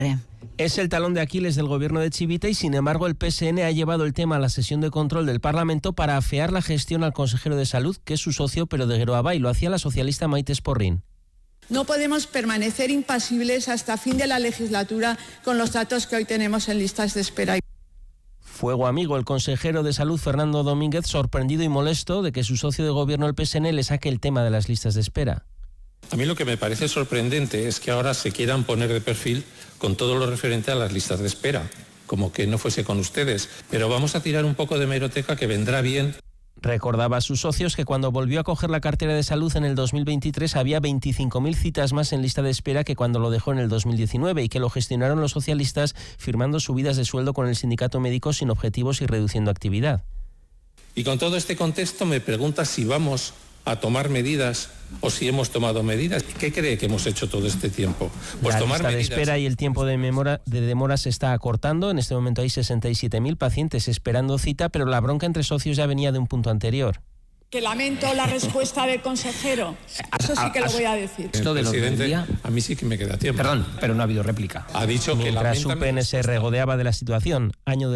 Es el talón de Aquiles del gobierno de Chivite y, sin embargo, el PSN ha llevado el tema a la sesión de control del Parlamento para afear la gestión al consejero de Salud, que es su socio, pero de Geroa, y lo hacía la socialista Maite Esporrín. No podemos permanecer impasibles hasta fin de la legislatura con los datos que hoy tenemos en listas de espera. Fuego amigo, el consejero de Salud, Fernando Domínguez, sorprendido y molesto de que su socio de gobierno, el PSN, le saque el tema de las listas de espera. A mí lo que me parece sorprendente es que ahora se quieran poner de perfil con todo lo referente a las listas de espera, como que no fuese con ustedes. Pero vamos a tirar un poco de hemeroteca que vendrá bien. Recordaba a sus socios que cuando volvió a coger la cartera de salud en el 2023 había 25.000 citas más en lista de espera que cuando lo dejó en el 2019 y que lo gestionaron los socialistas firmando subidas de sueldo con el sindicato médico sin objetivos y reduciendo actividad. Y con todo este contexto me pregunta si vamos a tomar medidas o si hemos tomado medidas. ¿Qué cree que hemos hecho todo este tiempo? Pues la tomar lista medidas. De espera y el tiempo de demora se está acortando. En este momento hay 67.000 pacientes esperando cita, pero la bronca entre socios ya venía de un punto anterior. Que lamento la respuesta del consejero. Eso sí que lo voy a decir. Esto de Presidente, a mí sí que me queda tiempo. Perdón, pero no ha habido réplica. Ha dicho que Mientras lamenta UPN se regodeaba de la situación, año de